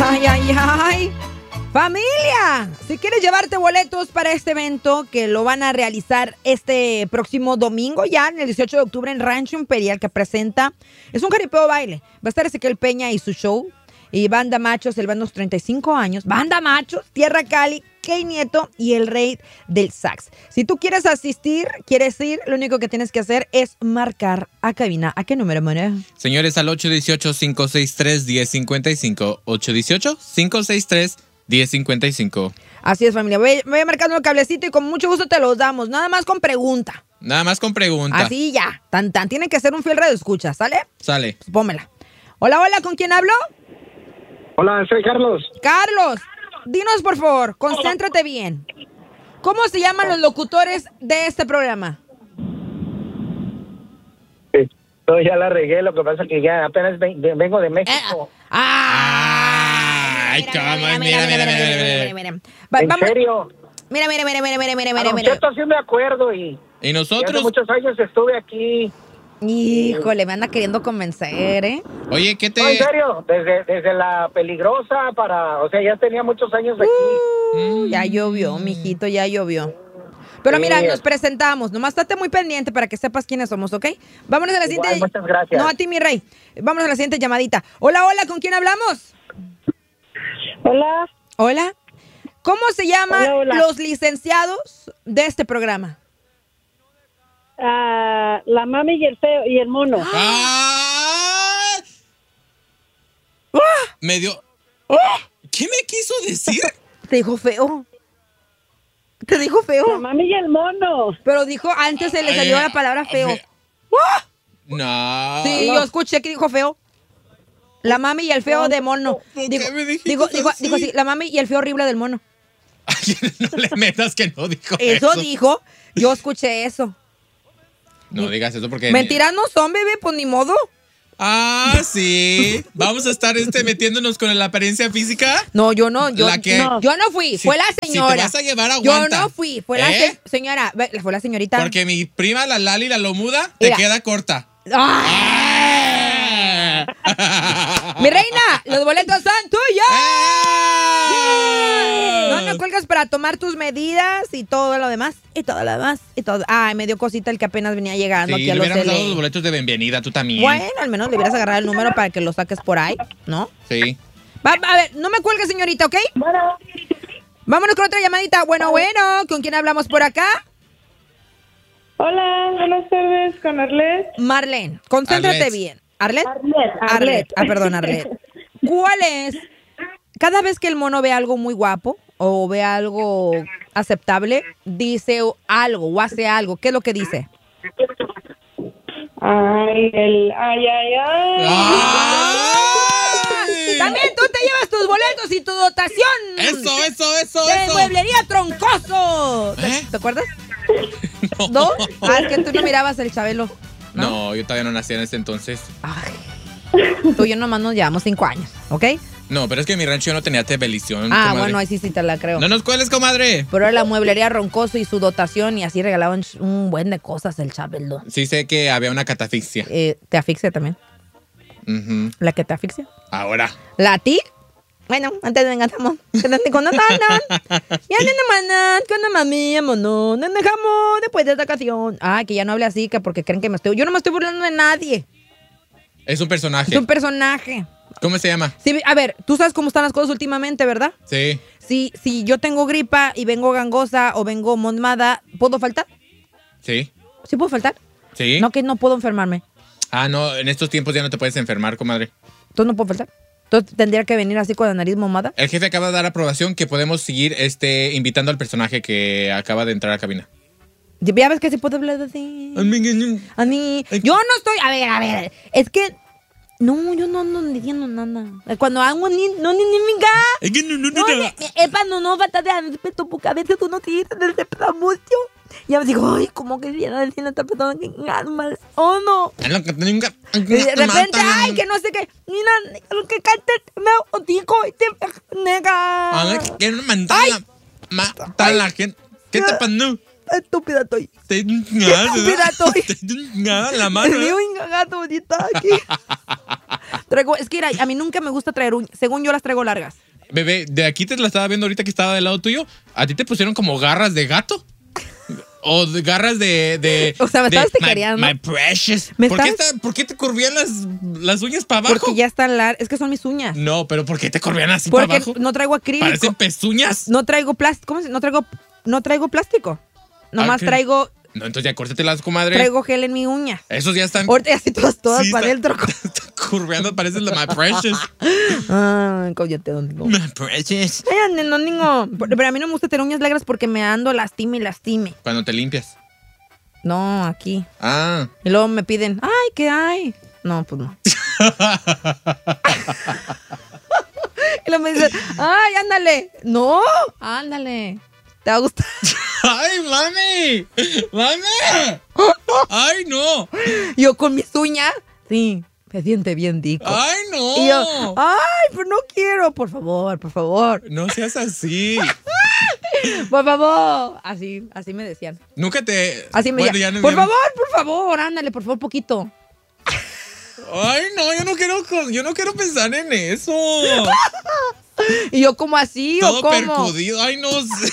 Ay, ay, ay. Familia, si quieres llevarte boletos para este evento que lo van a realizar este próximo domingo ya, el 18 de octubre en Rancho Imperial, que presenta, es un jaripeo baile. Va a estar Ezequiel Peña y su show. Y Banda Machos, el bando 35 años. Banda Machos, Tierra Cali, Key Nieto y el Rey del Sax. Si tú quieres asistir, quieres ir, lo único que tienes que hacer es marcar a cabina. ¿A qué número, Manuel? Señores, al 818-563-1055. 818-563-1055. Así es, familia. Voy marcando el cablecito y con mucho gusto te los damos. Nada más con pregunta. Nada más con pregunta. Así ya. Tan. Tiene que ser un fiel radioescucha, ¿sale? Sale. Pues pómela. Hola, ¿con quién hablo? Hola, soy Carlos. Carlos, dinos por favor, concéntrate bien. ¿Cómo se llaman los locutores de este programa? No, ya la regué, lo que pasa es que ya apenas vengo de México. Ay, mira. ¿En serio? Mira. Cierto, sí me acuerdo y hace nosotros. muchos años estuve aquí. Híjole, me anda queriendo convencer, ¿eh? Oye, ¿qué te...? No, en serio, desde la peligrosa o sea, ya tenía muchos años aquí. Ya llovió, mijito, ya llovió. Pero mira, nos presentamos. Nomás estate muy pendiente para que sepas quiénes somos, ¿ok? Vámonos a la siguiente. Muchas gracias. No, a ti, mi rey. Vámonos a la siguiente llamadita. Hola, ¿con quién hablamos? Hola. ¿Cómo se llaman los licenciados de este programa? La mami y el feo y el mono. Medio... ¿Qué me quiso decir? Te dijo feo. La mami y el mono. Pero dijo, antes se le salió la palabra feo. No. Sí, yo escuché que dijo feo. La mami y el feo de mono. Digo, sí, la mami y el feo horrible del mono. Ay, no le metas que no dijo eso. Eso dijo, yo escuché eso. No digas eso porque... Mentiras no son, bebé, pues ni modo. Sí. Vamos a estar metiéndonos con la apariencia física. No, yo no. Yo no fui, fue la señora. Si te vas a llevar, aguanta. Yo no fui, fue la señora, fue la señorita. Porque mi prima, la Lali, la Lomuda, te queda corta. Mi reina, los boletos son tuyos. No cuelgas para tomar tus medidas y todo lo demás. Ay, me dio cosita el que apenas venía llegando aquí a los hubiéramos dado los boletos de bienvenida, tú también. Bueno, al menos le hubieras agarrado el número para que lo saques por ahí, ¿no? Sí. A ver, no me cuelgues, señorita, ¿ok? Bueno. Vámonos con otra llamadita. Bueno, ¿con quién hablamos por acá? Hola, buenas tardes, con Arlet. Marlene, concéntrate bien. ¿Arlet? Arlet. Perdón, Arlet. ¿Cuál es? Cada vez que el mono ve algo muy guapo o ve algo aceptable, dice algo o hace algo. ¿Qué es lo que dice? Ay. También tú te llevas tus boletos y tu dotación. Eso. De Mueblería Troncoso. ¿Te acuerdas? ¿No? Es que tú no mirabas el Chabelo. No, yo todavía no nací en ese entonces. Ay. Tú y yo nomás nos llevamos 5 años, ¿ok? No, pero es que en mi rancho yo no tenía televisión. Comadre. Bueno, ahí sí te la creo. No nos cueles, comadre. Pero era la Mueblería Roncoso y su dotación y así regalaban un buen de cosas el Chabelo. Sí sé que había una catafixia. ¿Te asfixia también? ¿La que te asfixia? Ahora. ¿La ti? Bueno, antes de enganchamos. Cuando mami, mono, nos dejamos después de esta ocasión. Que ya no hable así, que porque creen que yo no me estoy burlando de nadie. Es un personaje. Es un personaje. ¿Cómo se llama? Sí, a ver, tú sabes cómo están las cosas últimamente, ¿verdad? Sí. Si yo tengo gripa y vengo gangosa o vengo monmada, ¿puedo faltar? Sí. ¿Sí puedo faltar? Sí. No, que no puedo enfermarme. No, en estos tiempos ya no te puedes enfermar, comadre. Entonces no puedo faltar. Entonces tendría que venir así con la nariz momada. El jefe acaba de dar aprobación que podemos seguir invitando al personaje que acaba de entrar a cabina. Ya ves que se puede hablar así. A mí. Yo no estoy. A ver. Es que. No, yo no ando diciendo nada. Cuando hago no no falta de respeto porque a veces uno tiene el respeto mucho. Y yo digo, ay, como que si no esta persona que mal. Oh, no. Y de repente, ay, que no sé qué. Mira, lo que cante me otico y te nega. Quiero matar a la gente. ¿Qué te pasó? Estúpida estoy. Estúpida estoy. La mano. Me un gato bonita aquí. Es que mira, a mí nunca me gusta traer uñas. Según yo las traigo largas. Bebé, de aquí te la estaba viendo ahorita que estaba del lado tuyo. ¿A ti te pusieron como garras de gato? ¿O de garras de o sea, me estabas tecareando. My precious. ¿Por qué te curvían las uñas para abajo? Porque ya están largas. Es que son mis uñas. No, pero ¿por qué te curvían así para abajo? Porque no traigo acrílico. Parecen pezuñas. No traigo plástico. ¿Cómo se? No traigo plástico. Nomás ¿qué? Traigo... No, entonces ya córtatelas, comadre. Traigo gel en mi uña. Esos ya están... Ahorita ya así todas sí, para adentro. Están curveando, parecen la My Precious. Ay, cállate, don Nico. My Precious. Ay, no, Nico. Pero a mí no me gusta tener uñas largas porque me ando lastime. Cuando te limpias. No, aquí. Ah. Y luego me piden, ay, ¿qué hay? No, pues no. Y luego me dicen, ay, ándale. No, ándale. ¿Te va a gustar? ¡Ay, mami! ¡Mami! ¡Ay, no! Yo con mis uñas, sí, me siente bien dico. ¡Ay, no! Y yo, ay, pero no quiero, por favor. No seas así. Por favor. Así me decían. Nunca te... Así me decían. Ya no, por favor, ándale, por favor, poquito. Ay, no, yo no quiero pensar en eso. Y yo, ¿cómo así? Todo ¿O cómo? percudido. Ay, no sé.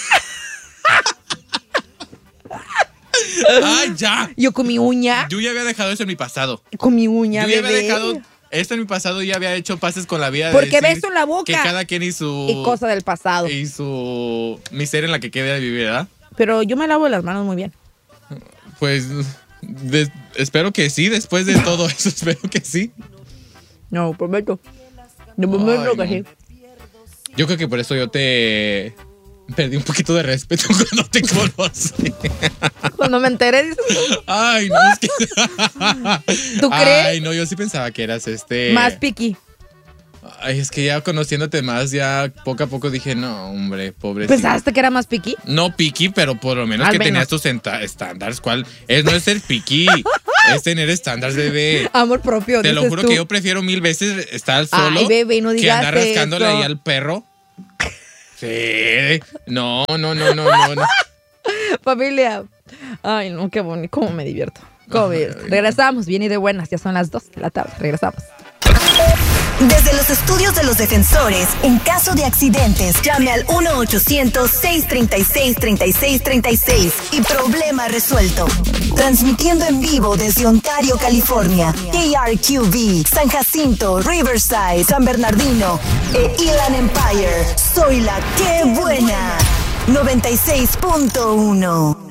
Ay, ya. Yo con mi uña. Yo ya había dejado eso en mi pasado. Con mi uña, Yo ya bebé. había dejado esto en mi pasado y ya había hecho pases con la vida. Porque de beso en la boca. Que cada quien y su... Y cosa del pasado. Y su miseria en la que quede de vivir, ¿verdad? Pero yo me lavo las manos muy bien. Pues espero que sí, después de todo eso, espero que sí. No, prometo. No prometo que sí. Yo creo que por eso yo te perdí un poquito de respeto cuando te conocí. Cuando me enteré, dices, ay, no, es que... ¿tú crees? Ay, no, yo sí pensaba que eras más piqui. Ay, es que ya conociéndote más, ya poco a poco dije, no, hombre, pobre. ¿Pensaste que era más piqui? No piqui, pero por lo menos Al que menos. tenías tus estándares. ¿Cuál? No es ser piqui, es tener estándares, bebé. Amor propio, Te lo juro tú. que yo prefiero 1000 veces estar solo. Ay, bebé, no que digas andar rascándole eso. ahí al perro. Sí. No. Familia. Ay, no, qué bonito. ¿Cómo me divierto? ¿Cómo me divierto? Regresamos, bien y de buenas. Ya son las 2 de la tarde. Regresamos. Desde los estudios de los defensores, en caso de accidentes, llame al 1-800-636-3636 y problema resuelto. Transmitiendo en vivo desde Ontario, California, KRQV, San Jacinto, Riverside, San Bernardino e Inland Empire. Soy la que buena. 96.1.